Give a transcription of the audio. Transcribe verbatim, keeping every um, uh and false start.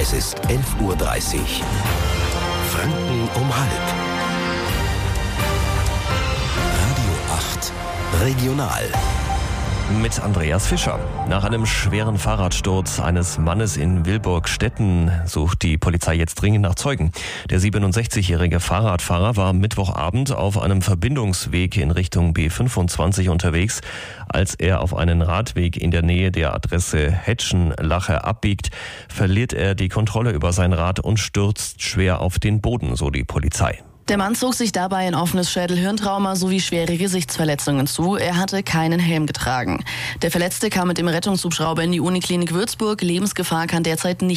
Es ist elf Uhr dreißig. Franken um halb. Radio acht Regional. Mit Andreas Fischer. Nach einem schweren Fahrradsturz eines Mannes in Wilburgstetten sucht die Polizei jetzt dringend nach Zeugen. Der siebenundsechzigjährige Fahrradfahrer war Mittwochabend auf einem Verbindungsweg in Richtung B fünfundzwanzig unterwegs. Als er auf einen Radweg in der Nähe der Adresse Hetschenlache abbiegt, verliert er die Kontrolle über sein Rad und stürzt schwer auf den Boden, so die Polizei. Der Mann zog sich dabei ein offenes Schädel-Hirntrauma sowie schwere Gesichtsverletzungen zu. Er hatte keinen Helm getragen. Der Verletzte kam mit dem Rettungshubschrauber in die Uniklinik Würzburg. Lebensgefahr kann derzeit nicht